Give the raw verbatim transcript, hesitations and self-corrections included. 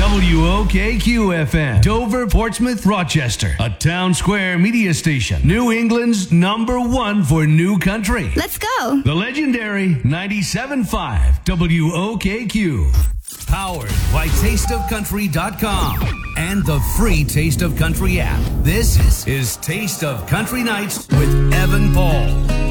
W O K Q F M, Dover, Portsmouth, Rochester, a town square media station. New England's number one for new country. Let's go. The legendary ninety-seven point five W O K Q. Powered by taste of country dot com and the free Taste of Country app. This is Taste of Country Nights with Evan Paul.